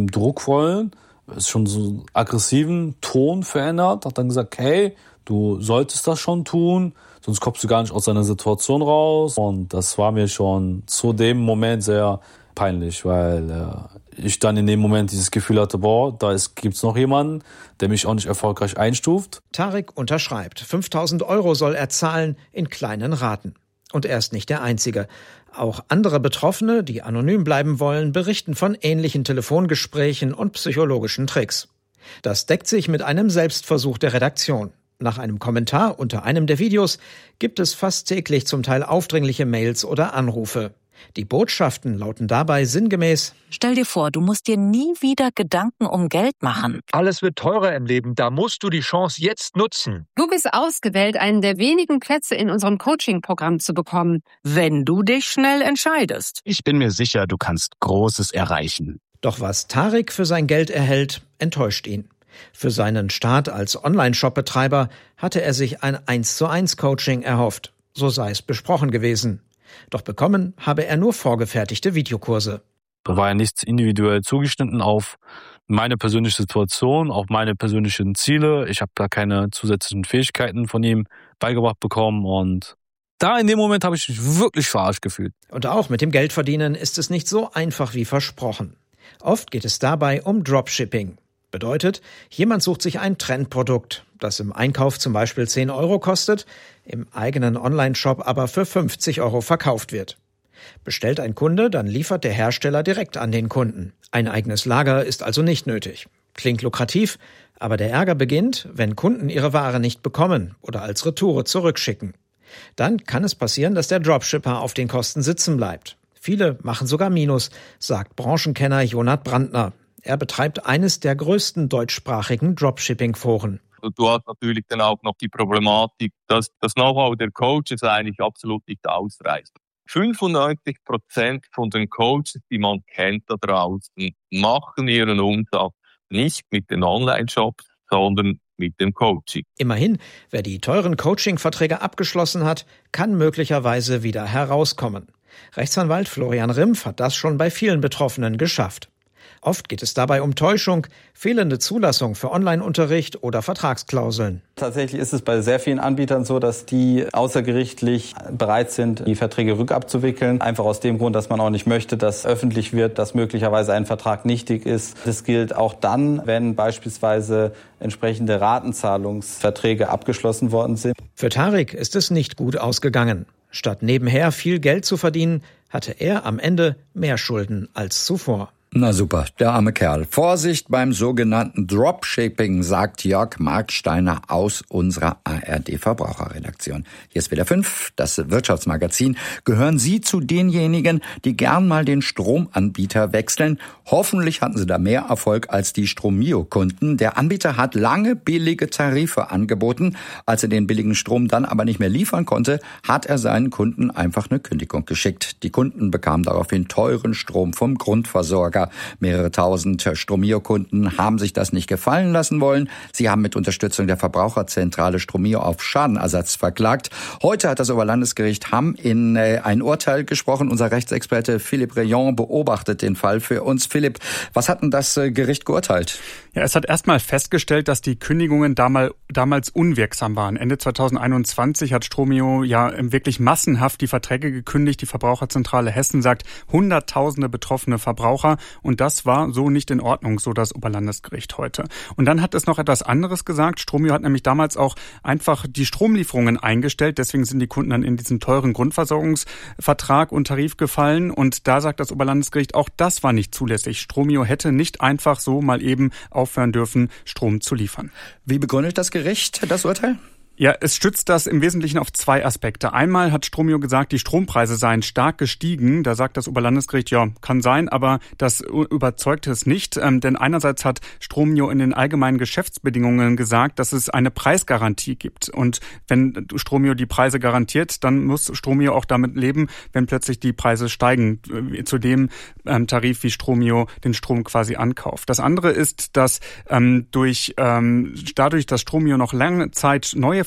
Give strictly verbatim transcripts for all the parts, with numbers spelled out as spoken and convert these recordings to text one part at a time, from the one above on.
druckvollen, ist schon so aggressiven Ton verändert, hat dann gesagt, hey, du solltest das schon tun, sonst kommst du gar nicht aus deiner Situation raus. Und das war mir schon zu dem Moment sehr peinlich, weil äh, ich dann in dem Moment dieses Gefühl hatte, boah, da ist, gibt's noch jemanden, der mich auch nicht erfolgreich einstuft. Tarek unterschreibt. fünftausend Euro soll er zahlen in kleinen Raten. Und er ist nicht der Einzige. Auch andere Betroffene, die anonym bleiben wollen, berichten von ähnlichen Telefongesprächen und psychologischen Tricks. Das deckt sich mit einem Selbstversuch der Redaktion. Nach einem Kommentar unter einem der Videos gibt es fast täglich zum Teil aufdringliche Mails oder Anrufe. Die Botschaften lauten dabei sinngemäß: Stell dir vor, du musst dir nie wieder Gedanken um Geld machen. Alles wird teurer im Leben, da musst du die Chance jetzt nutzen. Du bist ausgewählt, einen der wenigen Plätze in unserem Coaching-Programm zu bekommen. Wenn du dich schnell entscheidest. Ich bin mir sicher, du kannst Großes erreichen. Doch was Tarek für sein Geld erhält, enttäuscht ihn. Für seinen Start als Online-Shop-Betreiber hatte er sich ein eins zu eins Coaching erhofft. So sei es besprochen gewesen. Doch bekommen habe er nur vorgefertigte Videokurse. Da war ja nichts individuell zugeschnitten auf meine persönliche Situation, auf meine persönlichen Ziele. Ich habe da keine zusätzlichen Fähigkeiten von ihm beigebracht bekommen und da in dem Moment habe ich mich wirklich verarscht gefühlt. Und auch mit dem Geldverdienen ist es nicht so einfach wie versprochen. Oft geht es dabei um Dropshipping. Bedeutet, jemand sucht sich ein Trendprodukt, das im Einkauf zum Beispiel zehn Euro kostet, im eigenen Online-Shop aber für fünfzig Euro verkauft wird. Bestellt ein Kunde, dann liefert der Hersteller direkt an den Kunden. Ein eigenes Lager ist also nicht nötig. Klingt lukrativ, aber der Ärger beginnt, wenn Kunden ihre Ware nicht bekommen oder als Retoure zurückschicken. Dann kann es passieren, dass der Dropshipper auf den Kosten sitzen bleibt. Viele machen sogar Minus, sagt Branchenkenner Jonat Brandner. Er betreibt eines der größten deutschsprachigen Dropshipping-Foren. Du hast natürlich dann auch noch die Problematik, dass das Know-how der Coaches eigentlich absolut nicht ausreicht. fünfundneunzig Prozent von den Coaches, die man kennt da draußen, machen ihren Umsatz nicht mit den Online-Shops, sondern mit dem Coaching. Immerhin, wer die teuren Coaching-Verträge abgeschlossen hat, kann möglicherweise wieder herauskommen. Rechtsanwalt Florian Rimpf hat das schon bei vielen Betroffenen geschafft. Oft geht es dabei um Täuschung, fehlende Zulassung für Online-Unterricht oder Vertragsklauseln. Tatsächlich ist es bei sehr vielen Anbietern so, dass die außergerichtlich bereit sind, die Verträge rückabzuwickeln. Einfach aus dem Grund, dass man auch nicht möchte, dass öffentlich wird, dass möglicherweise ein Vertrag nichtig ist. Das gilt auch dann, wenn beispielsweise entsprechende Ratenzahlungsverträge abgeschlossen worden sind. Für Tarek ist es nicht gut ausgegangen. Statt nebenher viel Geld zu verdienen, hatte er am Ende mehr Schulden als zuvor. Na super, der arme Kerl. Vorsicht beim sogenannten Dropshipping, sagt Jörg Marksteiner aus unserer A R D-Verbraucherredaktion. Hier ist W D R fünf, das Wirtschaftsmagazin. Gehören Sie zu denjenigen, die gern mal den Stromanbieter wechseln? Hoffentlich hatten Sie da mehr Erfolg als die Stromio-Kunden. Der Anbieter hat lange billige Tarife angeboten. Als er den billigen Strom dann aber nicht mehr liefern konnte, hat er seinen Kunden einfach eine Kündigung geschickt. Die Kunden bekamen daraufhin teuren Strom vom Grundversorger. Mehrere tausend Stromio-Kunden haben sich das nicht gefallen lassen wollen. Sie haben mit Unterstützung der Verbraucherzentrale Stromio auf Schadenersatz verklagt. Heute hat das Oberlandesgericht Hamm in äh, ein Urteil gesprochen. Unser Rechtsexperte Philipp Rayon beobachtet den Fall für uns. Philipp, was hat denn das äh, Gericht geurteilt? Ja, es hat erstmal festgestellt, dass die Kündigungen damals, damals unwirksam waren. Ende zweitausendeinundzwanzig hat Stromio ja wirklich massenhaft die Verträge gekündigt. Die Verbraucherzentrale Hessen sagt, hunderttausende betroffene Verbraucher. Und das war so nicht in Ordnung, so das Oberlandesgericht heute. Und dann hat es noch etwas anderes gesagt. Stromio hat nämlich damals auch einfach die Stromlieferungen eingestellt. Deswegen sind die Kunden dann in diesen teuren Grundversorgungsvertrag und Tarif gefallen. Und da sagt das Oberlandesgericht, auch das war nicht zulässig. Stromio hätte nicht einfach so mal eben aufhören dürfen, Strom zu liefern. Wie begründet das Gericht das Urteil? Ja, es stützt das im Wesentlichen auf zwei Aspekte. Einmal hat Stromio gesagt, die Strompreise seien stark gestiegen. Da sagt das Oberlandesgericht, ja, kann sein, aber das überzeugt es nicht. Ähm, denn einerseits hat Stromio in den allgemeinen Geschäftsbedingungen gesagt, dass es eine Preisgarantie gibt. Und wenn Stromio die Preise garantiert, dann muss Stromio auch damit leben, wenn plötzlich die Preise steigen, äh, zu dem ähm, Tarif, wie Stromio den Strom quasi ankauft. Das andere ist, dass ähm, durch ähm, dadurch, dass Stromio noch lange Zeit neue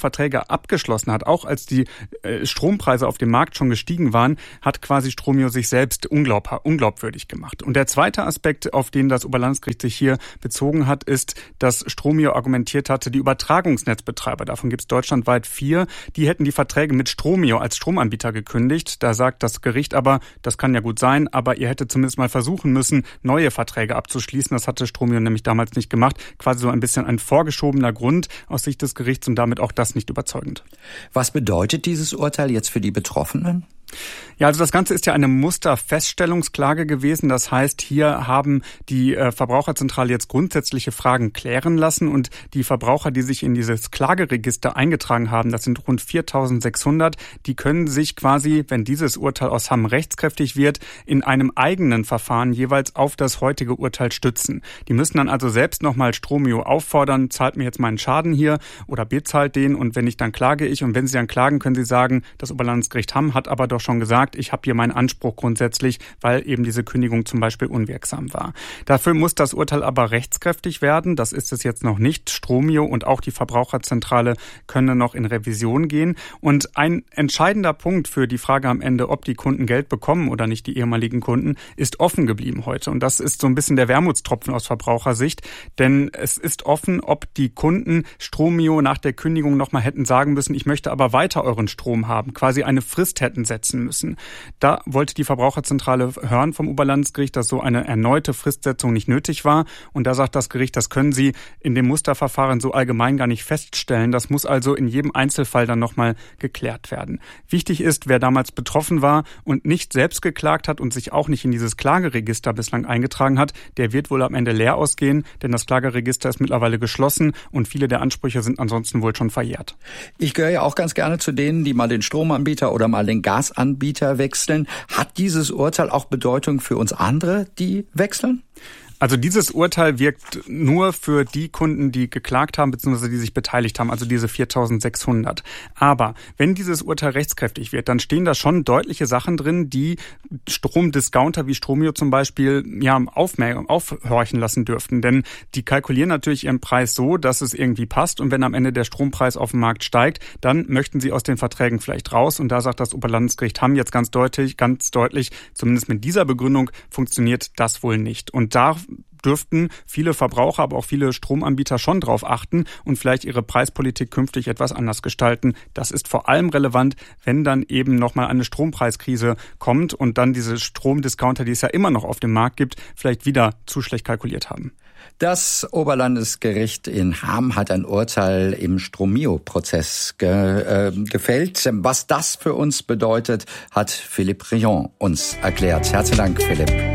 Verträge abgeschlossen hat, auch als die äh, Strompreise auf dem Markt schon gestiegen waren, hat quasi Stromio sich selbst unglaub, unglaubwürdig gemacht. Und der zweite Aspekt, auf den das Oberlandesgericht sich hier bezogen hat, ist, dass Stromio argumentiert hatte, die Übertragungsnetzbetreiber, davon gibt es deutschlandweit vier, die hätten die Verträge mit Stromio als Stromanbieter gekündigt. Da sagt das Gericht aber, das kann ja gut sein, aber ihr hättet zumindest mal versuchen müssen, neue Verträge abzuschließen. Das hatte Stromio nämlich damals nicht gemacht. Quasi so ein bisschen ein vorgeschobener Grund aus Sicht des Gerichts und damit auch das nicht überzeugend. Was bedeutet dieses Urteil jetzt für die Betroffenen? Ja, also das Ganze ist ja eine Musterfeststellungsklage gewesen. Das heißt, hier haben die äh, Verbraucherzentrale jetzt grundsätzliche Fragen klären lassen und die Verbraucher, die sich in dieses Klageregister eingetragen haben, das sind rund viertausendsechshundert, die können sich quasi, wenn dieses Urteil aus Hamm rechtskräftig wird, in einem eigenen Verfahren jeweils auf das heutige Urteil stützen. Die müssen dann also selbst nochmal Stromio auffordern, zahlt mir jetzt meinen Schaden hier oder bezahlt den, und wenn nicht, dann klage ich. Und wenn sie dann klagen, können sie sagen, das Oberlandesgericht Hamm hat aber doch schon gesagt, ich habe hier meinen Anspruch grundsätzlich, weil eben diese Kündigung zum Beispiel unwirksam war. Dafür muss das Urteil aber rechtskräftig werden. Das ist es jetzt noch nicht. Stromio und auch die Verbraucherzentrale können noch in Revision gehen. Und ein entscheidender Punkt für die Frage am Ende, ob die Kunden Geld bekommen oder nicht, die ehemaligen Kunden, ist offen geblieben heute. Und das ist so ein bisschen der Wermutstropfen aus Verbrauchersicht. Denn es ist offen, ob die Kunden Stromio nach der Kündigung nochmal hätten sagen müssen, ich möchte aber weiter euren Strom haben, quasi eine Frist hätten setzen müssen. Da wollte die Verbraucherzentrale hören vom Oberlandesgericht, dass so eine erneute Fristsetzung nicht nötig war. Und da sagt das Gericht, das können sie in dem Musterverfahren so allgemein gar nicht feststellen. Das muss also in jedem Einzelfall dann nochmal geklärt werden. Wichtig ist, wer damals betroffen war und nicht selbst geklagt hat und sich auch nicht in dieses Klageregister bislang eingetragen hat, der wird wohl am Ende leer ausgehen, denn das Klageregister ist mittlerweile geschlossen und viele der Ansprüche sind ansonsten wohl schon verjährt. Ich gehöre ja auch ganz gerne zu denen, die mal den Stromanbieter oder mal den Gasanbieter Anbieter wechseln. Hat dieses Urteil auch Bedeutung für uns andere, die wechseln? Also dieses Urteil wirkt nur für die Kunden, die geklagt haben bzw. die sich beteiligt haben, also diese viertausendsechshundert. Aber wenn dieses Urteil rechtskräftig wird, dann stehen da schon deutliche Sachen drin, die Stromdiscounter wie Stromio zum Beispiel ja aufmer- aufhorchen lassen dürften. Denn die kalkulieren natürlich ihren Preis so, dass es irgendwie passt. Und wenn am Ende der Strompreis auf dem Markt steigt, dann möchten sie aus den Verträgen vielleicht raus. Und da sagt das Oberlandesgericht Hamm jetzt ganz deutlich, ganz deutlich, zumindest mit dieser Begründung funktioniert das wohl nicht. Und da dürften viele Verbraucher, aber auch viele Stromanbieter schon drauf achten und vielleicht ihre Preispolitik künftig etwas anders gestalten. Das ist vor allem relevant, wenn dann eben nochmal eine Strompreiskrise kommt und dann diese Stromdiscounter, die es ja immer noch auf dem Markt gibt, vielleicht wieder zu schlecht kalkuliert haben. Das Oberlandesgericht in Hamm hat ein Urteil im Stromio-Prozess ge, äh, gefällt. Was das für uns bedeutet, hat Philipp Rion uns erklärt. Herzlichen Dank, Philipp.